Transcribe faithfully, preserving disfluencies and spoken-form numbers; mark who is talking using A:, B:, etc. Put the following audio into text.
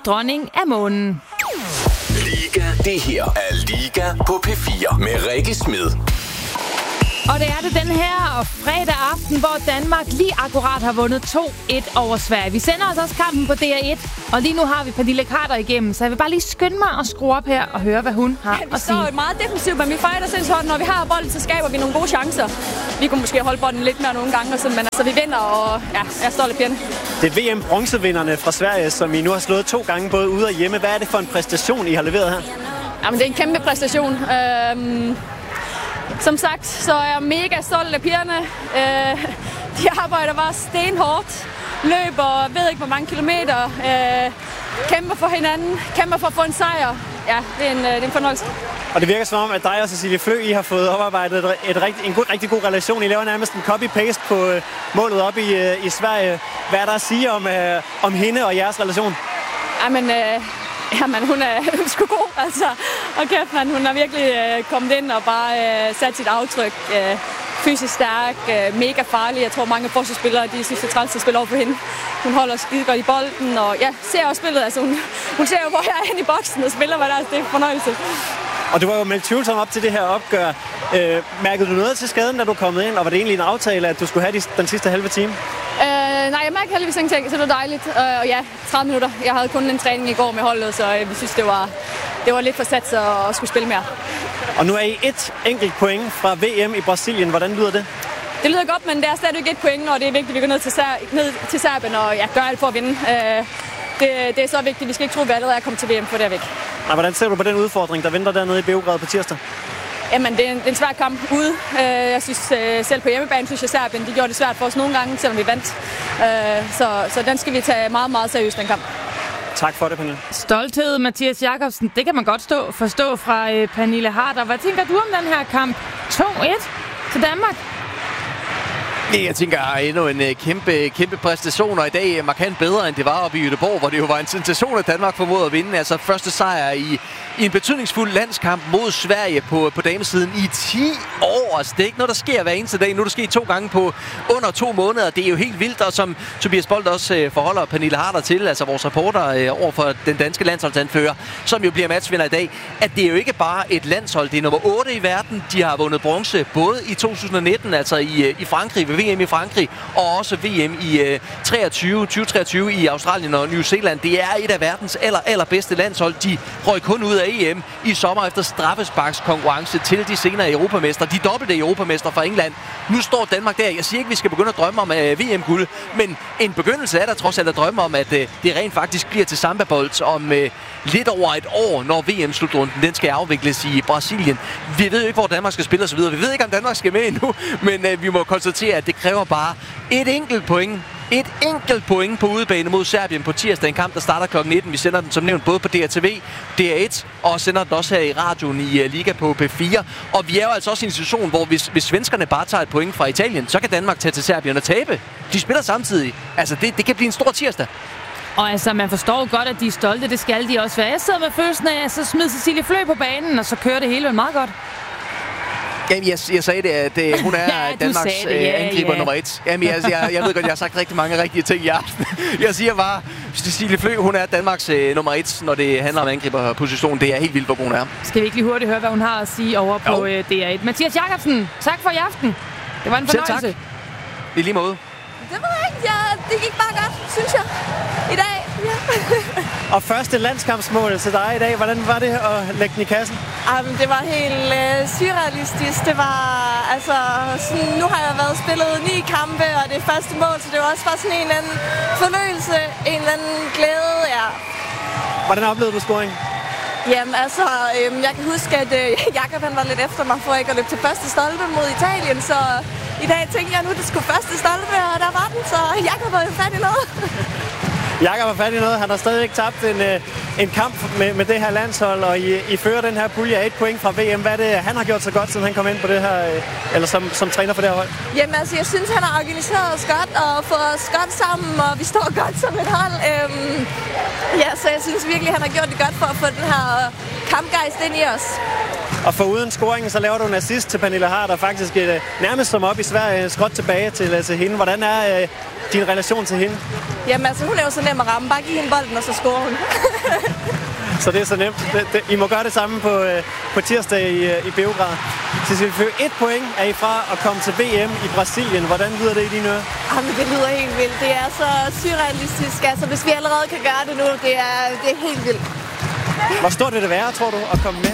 A: dronning af månen.
B: Liga. Det her er Liga på P fire med Rikke Smed.
A: Og det er det den her fredag aften, hvor Danmark lige akkurat har vundet to et over Sverige. Vi sender altså også kampen på D R et, og lige nu har vi Pernille Carter igennem, så jeg vil bare lige skynde mig at skrue op her og høre, hvad hun har
C: ja,
A: at sige.
C: Vi står meget defensivt, men vi fejrer sindssygt hårdt. Når vi har bolden, så skaber vi nogle gode chancer. Vi kunne måske holde bolden lidt mere nogle gange, men altså, vi vinder, og ja, jeg er stolt af pigerne.
D: Det er V M-bronzevinderne fra Sverige, som I nu har slået to gange både ude og hjemme. Hvad er det for en præstation, I har leveret her?
C: Jamen, det er en kæmpe præstation. Øhm Som sagt, så er jeg mega stolt af pigerne. Øh, de arbejder bare stenhårdt, løber ved ikke hvor mange kilometer, øh, kæmper for hinanden, kæmper for at få en sejr. Ja, det er en, det er en fornøjelse.
D: Og det virker som om, at dig og Cecilie Flø, I har fået oparbejdet et, et rigt, en god, rigtig god relation. I laver nærmest en copy-paste på uh, målet op i, uh, i Sverige. Hvad er der at sige om, uh, om hende og jeres relation?
C: Jamen, øh, jamen hun er sgu god, altså. Og kæft, man, hun har virkelig øh, kommet ind og bare øh, sat sit aftryk. Øh, fysisk stærk, øh, mega farlig. Jeg tror, mange forsvarsspillere, de synes, det er træls at spille over for hende. Hun holder skide godt i bolden, og ja, ser også spillet. Altså, hun, hun ser jo, hvor jeg er henne i boksen og spiller, hvad der er. Det er fornøjelse.
D: Og du var jo meldt tvivlsom op til det her opgør. Øh, mærkede du noget til skaden, da du kom ind, og var det egentlig en aftale, at du skulle have de, den sidste halve time?
C: Øh, nej, jeg mærkede heldigvis ingenting, så det var dejligt. Øh, og ja, tredive minutter. Jeg havde kun en træning i går med holdet, så jeg synes, det var, det var lidt for sat at, at skulle spille mere.
D: Og nu er I et enkelt point fra V M i Brasilien. Hvordan lyder det?
C: Det lyder godt, men det er stadig et point, og det er vigtigt, at vi går ned til, Ser- ned til Serbien og ja, gør alt for at vinde. Øh, det, det er så vigtigt. Vi skal ikke tro, at vi allerede er kommet til V M, for det er væk.
D: Og hvordan ser du på den udfordring, der venter dernede i Beograd på tirsdag?
C: Jamen, det er en, det er en svær kamp ude. Jeg synes selv på hjemmebane, synes jeg Serbien, de gjorde det svært for os nogle gange, selvom vi vandt. Så, så den skal vi tage meget, meget seriøst, den kamp.
D: Tak for det, Pernille.
A: Stolthed, Mathias Jakobsen. Det kan man godt stå, forstå fra øh, Pernille Harder. Hvad tænker du om den her kamp? to et til Danmark.
E: Jeg tænker, endnu en kæmpe, kæmpe præstation, og i dag markant bedre, end det var oppe i Göteborg, hvor det jo var en sensation, at Danmark formåede at vinde. Altså første sejr i, i en betydningsfuld landskamp mod Sverige på, på damesiden i ti år. Altså, det er ikke noget, der sker hver eneste dag. Nu er det sket to gange på under to måneder. Det er jo helt vildt, og som Tobias Bolt også øh, forholder Pernille Harder til, altså vores reporter øh, over for den danske landsholdsanfører, som jo bliver matchvinder i dag, at det er jo ikke bare et landshold. Det er nummer otte i verden. De har vundet bronze både i to tusind nitten, altså i, i Frankrig, ved V M i Frankrig, og også V M i uh, treogtyve, tyve treogtyve i Australien og New Zealand. Det er et af verdens aller, allerbedste landshold. De røg kun ud af E M i sommer efter straffesparkskonkurrence til de senere europamestre. De dobbelte europamestre fra England. Nu står Danmark der. Jeg siger ikke, vi skal begynde at drømme om uh, V M-guld, men en begyndelse er der trods alt at drømme om, at uh, det rent faktisk bliver til samba-bold om uh, lidt over et år, når V M-slutrunden den skal afvikles i Brasilien. Vi ved jo ikke, hvor Danmark skal spille osv. Vi ved ikke, om Danmark skal med endnu, men uh, vi må konstatere, at det kræver bare et enkelt point. Et enkelt point på udebane mod Serbien på tirsdag. En kamp, der starter klokken nitten. Vi sender den som nævnt både på D R T V, D R et og sender den også her i radioen i uh, Liga på P fire. Og vi er jo altså også i en situation, hvor hvis, hvis svenskerne bare tager et point fra Italien, så kan Danmark tage til Serbien og tabe. De spiller samtidig. Altså, det, det kan blive en stor tirsdag.
A: Og altså, man forstår godt, at de er stolte. Det skal de også være. Jeg sidder med følelsen af, at så smider Cecilie Flø på banen, og så kører det hele meget godt.
E: Jamen, jeg, jeg sagde det, at uh, hun er
A: ja,
E: Danmarks
A: det, ja,
E: angriber
A: ja.
E: nummer et. Jamen, jeg, jeg, jeg ved godt, jeg har sagt rigtig mange rigtige ting i aften. Jeg siger bare, Cecilie Flø, hun er Danmarks uh, nummer et, når det handler om angriberposition. Det er helt vildt, hvor god hun er.
A: Skal vi ikke lige hurtigt høre, hvad hun har at sige over på uh, D R et? Mathias Jakobsen, tak for i aften. Det var en fornøjelse.
E: Selv tak. I lige måde.
F: Det ved jeg ikke. Ja, det gik bare godt, synes jeg. I dag. Ja.
D: Og første landskampsmål til dig i dag. Hvordan var det at lægge den i kassen?
F: Um, det var helt øh, surrealistisk. Det var, altså, sådan, nu har jeg været spillet ni kampe, og det er første mål, så det var også bare sådan en eller anden fornøjelse, en eller anden glæde, ja.
D: Hvordan oplevede du scoringen?
F: Jamen altså, øh, jeg kan huske, at øh, Jakob han var lidt efter mig for ikke at løbe til første stolpe mod Italien, så i dag tænkte jeg nu, det skulle første stolpe, og der var den, så Jakob var jo fat i noget.
D: Jakob har fat i noget. Han har stadig ikke tabt en, en kamp med, med det her landshold, og I, I fører den her pulje af et point fra V M. Hvad er det, han har gjort så godt, siden han kom ind på det her, eller som, som træner for det her hold?
F: Jamen altså, jeg synes, han har organiseret os godt og fået os godt sammen, og vi står godt som et hold. Øhm, ja, så jeg synes virkelig, han har gjort det godt for at få den her kampgejst ind i os.
D: Og for uden scoringen, så laver du en assist til Pernille Harder, faktisk et, nærmest som op i Sverige, skråt tilbage til, til hende. Hvordan er øh, din relation til hende?
F: Jamen altså, hun er jo så nem at ramme. Bare giv hende bolden, og så scorer hun.
D: Så det er så nemt. Det, det, I må gøre det samme på, øh, på tirsdag i, øh, i Beograd. Cecilie Fø, et point er I fra at komme til V M i Brasilien. Hvordan lyder det i dine ører?
F: Jamen, det lyder helt vildt. Det er så surrealistisk. Altså, hvis vi allerede kan gøre det nu, det er, det er helt vildt.
D: Hvor stort vil det være, tror du, at komme med?